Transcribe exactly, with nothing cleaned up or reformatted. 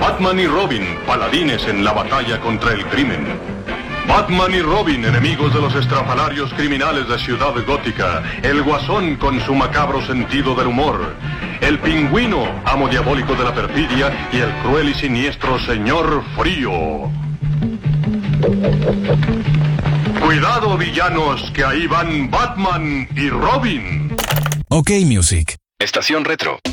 Batman y Robin, paladines en la batalla contra el crimen. Batman y Robin, enemigos de los estrafalarios criminales de Ciudad Gótica. El Guasón con su macabro sentido del humor. El Pingüino, amo diabólico de la perfidia. Y el cruel y siniestro Señor Frío. Cuidado, villanos, que ahí van Batman y Robin. OK Music. Estación Retro.